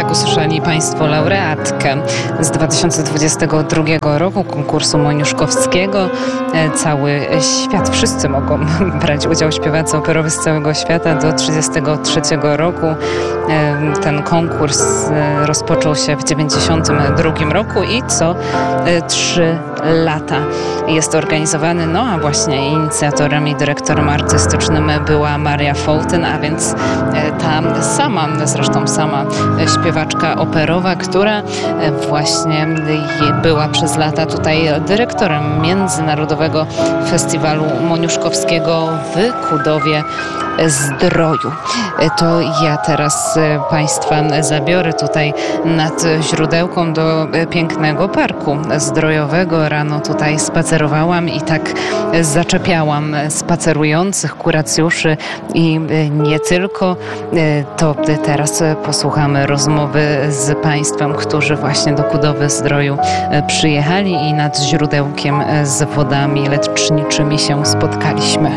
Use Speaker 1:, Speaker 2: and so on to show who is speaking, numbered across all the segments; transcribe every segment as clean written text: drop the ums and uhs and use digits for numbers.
Speaker 1: jak usłyszeli Państwo, laureatkę z 2022 roku konkursu moniuszkowskiego. Cały świat, wszyscy mogą brać udział, śpiewacy operowi z całego świata do 33 roku. Ten konkurs rozpoczął się w 92 roku i co 3 lata jest organizowany. No a właśnie inicjatorem i dyrektorem artystycznym była Maria Fołtyn, a więc ta sama śpiewaczka operowa, która właśnie była przez lata tutaj dyrektorem Międzynarodowego Festiwalu Moniuszkowskiego w Kudowie-Zdroju. To ja teraz Państwa zabiorę tutaj nad Źródełką do pięknego parku zdrojowego. Rano tutaj spacerowałam i tak zaczepiałam spacerujących, kuracjuszy i nie tylko. To teraz posłuchamy rozmowy z Państwem, którzy właśnie do Kudowy-Zdroju przyjechali i nad źródełkiem z wodami leczniczymi się spotkaliśmy.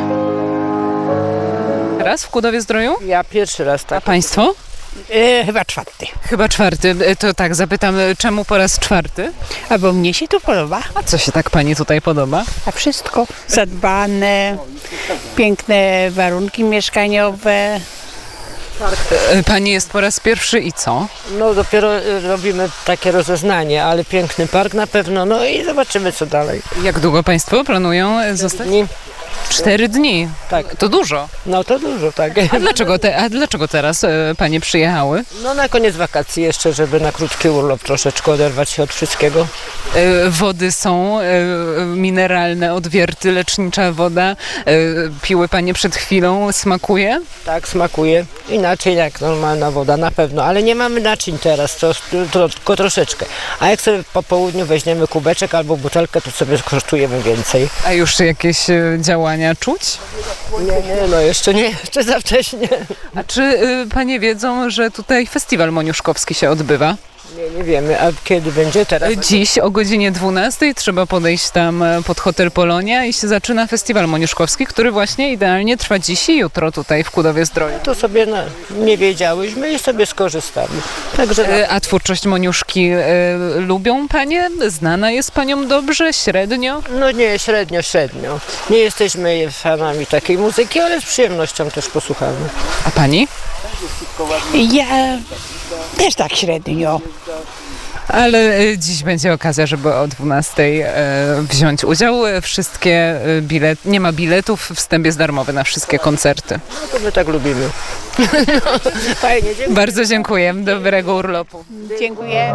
Speaker 1: Raz w Kudowie-Zdroju?
Speaker 2: Ja pierwszy raz, tak.
Speaker 1: A Państwo?
Speaker 3: Chyba 4.
Speaker 1: Chyba 4. To tak, zapytam, czemu po raz 4?
Speaker 3: Albo mnie się tu podoba.
Speaker 1: A co się tak Pani tutaj podoba?
Speaker 3: A wszystko zadbane, piękne warunki mieszkaniowe.
Speaker 1: Pani jest po raz pierwszy i co?
Speaker 2: No dopiero robimy takie rozeznanie, ale piękny park na pewno, no i zobaczymy co dalej.
Speaker 1: Jak długo Państwo planują zostać? 4 dni?
Speaker 2: Tak.
Speaker 1: To dużo.
Speaker 2: No to dużo, tak.
Speaker 1: A dlaczego teraz Panie przyjechały?
Speaker 2: No na koniec wakacji jeszcze, żeby na krótki urlop troszeczkę oderwać się od wszystkiego.
Speaker 1: Wody są mineralne, odwierty, lecznicza woda. Piły Panie przed chwilą, smakuje?
Speaker 2: Tak, smakuje. Inaczej jak normalna woda na pewno, ale nie mamy naczyń teraz, tylko troszeczkę. A jak sobie po południu weźmiemy kubeczek albo butelkę, to sobie kosztujemy więcej.
Speaker 1: A już jakieś działania czuć?
Speaker 2: Nie, no jeszcze nie, jeszcze za wcześnie.
Speaker 1: A czy Panie wiedzą, że tutaj festiwal moniuszkowski się odbywa?
Speaker 2: Nie wiemy, a kiedy będzie teraz?
Speaker 1: Dziś o godzinie 12 trzeba podejść tam pod Hotel Polonia i się zaczyna festiwal moniuszkowski, który właśnie idealnie trwa dziś i jutro tutaj w Kudowie-Zdroju.
Speaker 2: To sobie nie wiedziałyśmy i sobie skorzystamy. Także
Speaker 1: A twórczość Moniuszki lubią Panie? Znana jest Panią dobrze? Średnio?
Speaker 2: no nie, średnio. Nie jesteśmy fanami takiej muzyki, ale z przyjemnością też posłuchamy.
Speaker 1: A Pani?
Speaker 3: Ja też tak średnio.
Speaker 1: Ale dziś będzie okazja, żeby o 12 wziąć udział. Nie ma biletów, wstęp jest darmowy na wszystkie koncerty.
Speaker 2: No to my tak lubimy. Fajnie, dziękuję.
Speaker 1: Bardzo dziękuję. Dobrego urlopu.
Speaker 3: Dziękuję.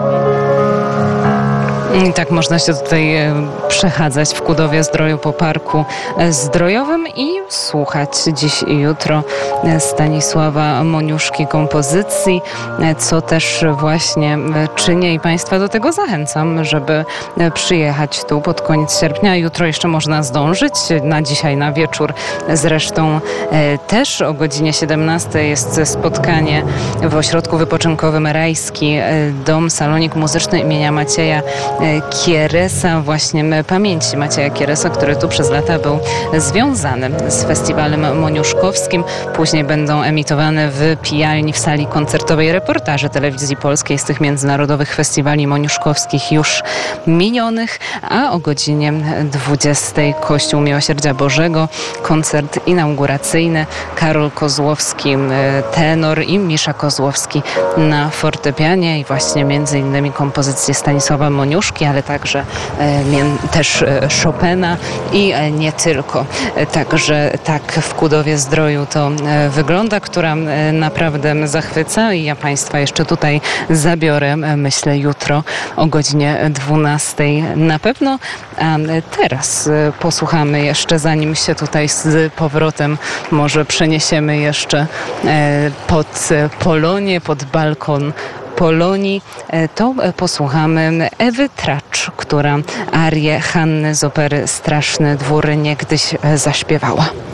Speaker 1: I tak można się tutaj przechadzać w Kudowie-Zdroju po parku zdrojowym i słuchać dziś i jutro Stanisława Moniuszki kompozycji, co też właśnie czynię i Państwa do tego zachęcam, żeby przyjechać tu pod koniec sierpnia. Jutro jeszcze można zdążyć, na dzisiaj, na wieczór zresztą też o godzinie 17 jest spotkanie w ośrodku wypoczynkowym Rajski Dom Salonik Muzyczny imienia Macieja Kieresa, właśnie pamięci Macieja Kieresa, który tu przez lata był związany z festiwalem moniuszkowskim. Później będą emitowane w pijalni w sali koncertowej reportaże Telewizji Polskiej z tych międzynarodowych festiwali moniuszkowskich już minionych, a o godzinie 20 Kościół Miłosierdzia Bożego, koncert inauguracyjny, Karol Kozłowski tenor i Misza Kozłowski na fortepianie i właśnie między innymi kompozycje Stanisława Moniuszki, ale także też Chopina i nie tylko. Także tak w Kudowie-Zdroju to wygląda, która naprawdę zachwyca i ja Państwa jeszcze tutaj zabiorę, myślę, jutro o godzinie 12 na pewno. A teraz posłuchamy jeszcze, zanim się tutaj z powrotem może przeniesiemy jeszcze pod Polonię, pod balkon Polonii, to posłuchamy Ewy Tracz, która arię Hanny z opery Straszny Dwór niegdyś zaśpiewała.